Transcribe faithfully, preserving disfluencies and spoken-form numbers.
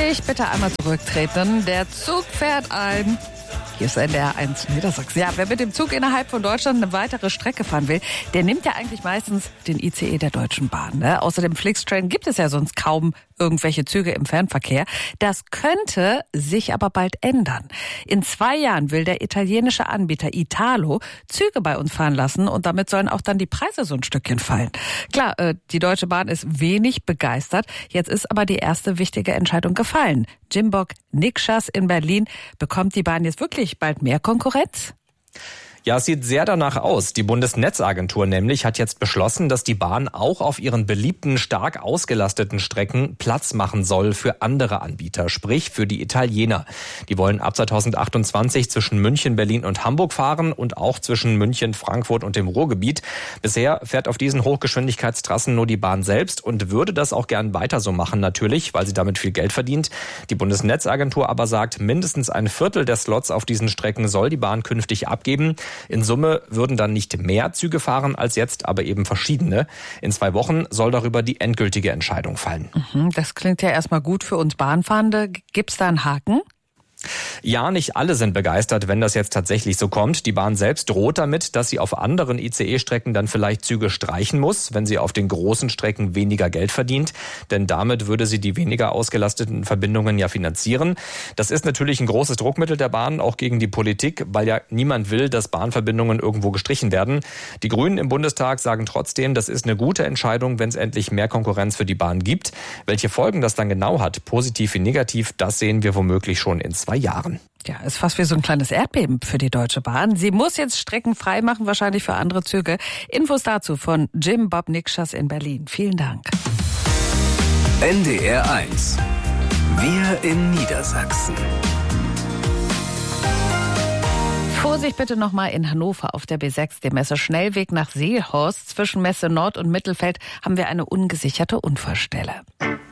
Vorsicht, bitte einmal zurücktreten. Der Zug fährt ein. Hier ist N D R eins Niedersachsen. Ja, wer mit dem Zug innerhalb von Deutschland eine weitere Strecke fahren will, der nimmt ja eigentlich meistens den I C E der Deutschen Bahn. Ne? Außer dem Flixtrain gibt es ja sonst kaum irgendwelche Züge im Fernverkehr. Das könnte sich aber bald ändern. In zwei Jahren will der italienische Anbieter Italo Züge bei uns fahren lassen und damit sollen auch dann die Preise so ein Stückchen fallen. Klar, äh, die Deutsche Bahn ist wenig begeistert. Jetzt ist aber die erste wichtige Entscheidung gefallen. Jimbok Nikschas in Berlin. Bekommt die Bahn jetzt wirklich bald mehr Konkurrenz? Ja, es sieht sehr danach aus. Die Bundesnetzagentur nämlich hat jetzt beschlossen, dass die Bahn auch auf ihren beliebten, stark ausgelasteten Strecken Platz machen soll für andere Anbieter, sprich für die Italiener. Die wollen ab zweitausendachtundzwanzig zwischen München, Berlin und Hamburg fahren und auch zwischen München, Frankfurt und dem Ruhrgebiet. Bisher fährt auf diesen Hochgeschwindigkeitstrassen nur die Bahn selbst und würde das auch gern weiter so machen natürlich, weil sie damit viel Geld verdient. Die Bundesnetzagentur aber sagt, mindestens ein Viertel der Slots auf diesen Strecken soll die Bahn künftig abgeben. In Summe würden dann nicht mehr Züge fahren als jetzt, aber eben verschiedene. In zwei Wochen soll darüber die endgültige Entscheidung fallen. Das klingt ja erstmal gut für uns Bahnfahrende. Gibt's da einen Haken? Ja, nicht alle sind begeistert, wenn das jetzt tatsächlich so kommt. Die Bahn selbst droht damit, dass sie auf anderen I C E-Strecken dann vielleicht Züge streichen muss, wenn sie auf den großen Strecken weniger Geld verdient. Denn damit würde sie die weniger ausgelasteten Verbindungen ja finanzieren. Das ist natürlich ein großes Druckmittel der Bahn, auch gegen die Politik, weil ja niemand will, dass Bahnverbindungen irgendwo gestrichen werden. Die Grünen im Bundestag sagen trotzdem, das ist eine gute Entscheidung, wenn es endlich mehr Konkurrenz für die Bahn gibt. Welche Folgen das dann genau hat, positiv wie negativ, das sehen wir womöglich schon in zwei Jahren. Ja, ist fast wie so ein kleines Erdbeben für die Deutsche Bahn. Sie muss jetzt Strecken frei machen, wahrscheinlich für andere Züge. Infos dazu von Jimbok Nikschas in Berlin. Vielen Dank. N D R eins. Wir in Niedersachsen. Vorsicht bitte nochmal in Hannover auf der B sechs, dem Messe-Schnellweg nach Seelhorst. Zwischen Messe Nord und Mittelfeld haben wir eine ungesicherte Unfallstelle.